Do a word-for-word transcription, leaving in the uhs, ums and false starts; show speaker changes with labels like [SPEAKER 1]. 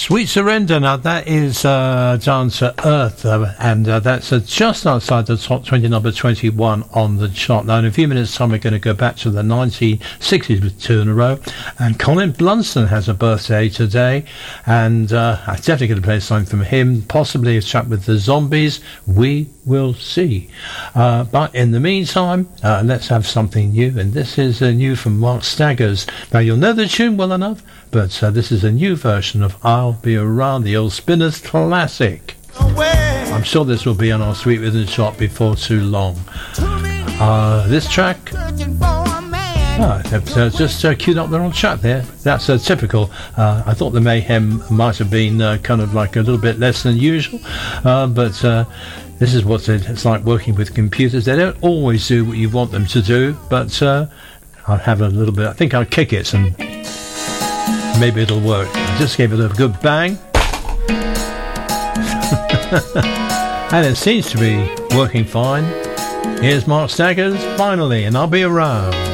[SPEAKER 1] Sweet Surrender. Now that is uh, Down to Earth, uh, and uh, that's uh, just outside the top twenty, number twenty-one on the chart. Now in a few minutes time we're going to go back to the nineteen sixties with two in a row, and Colin Blunston has a birthday today, and uh, I'm definitely going to play something from him, possibly a chat with the Zombies. We will see. Uh, but in the meantime, uh, let's have something new, and this is uh, new from Mark Staggers. Now you'll know the tune well enough, but uh, this is a new version of I'll Be Around, the old Spinners classic. I'm sure this will be on our Sweet Rhythm chart before too long. Uh, this track, oh, uh, just uh, queued up there on chat there. That's uh, typical. Uh, I thought the Mayhem might have been uh, kind of like a little bit less than usual, uh, but uh, this is what it's like working with computers. They don't always do what you want them to do, but uh, I'll have a little bit. I think I'll kick it and maybe it'll work. I just gave it a good bang. And it seems to be working fine. Here's Mark Staggers, finally, and I'll be around.